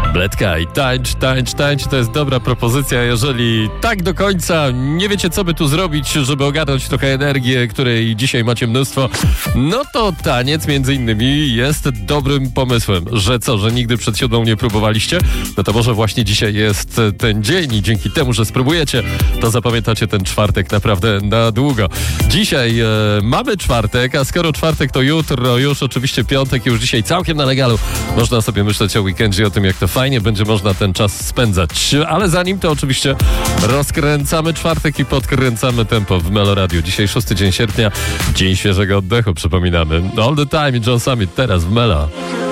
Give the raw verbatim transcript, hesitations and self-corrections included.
Tabletka i tańcz, tańcz, tańcz to jest dobra propozycja. Jeżeli tak do końca nie wiecie, co by tu zrobić, żeby ogarnąć trochę energię, której dzisiaj macie mnóstwo, no to taniec między innymi jest dobrym pomysłem. Że co, że nigdy przed siódmą nie próbowaliście? No to może właśnie dzisiaj jest ten dzień i dzięki temu, że spróbujecie, to zapamiętacie ten czwartek naprawdę na długo. Dzisiaj e, mamy czwartek, a skoro czwartek to jutro, już oczywiście piątek, już dzisiaj całkiem na legalu można sobie myśleć o weekendzie, o tym, jak to fajnie będzie można ten czas spędzać. Ale zanim to oczywiście rozkręcamy czwartek i podkręcamy tempo w Melo Radio. Dzisiaj szósty dzień sierpnia, dzień świeżego oddechu, przypominamy. All the time, John Summit, teraz w Melo.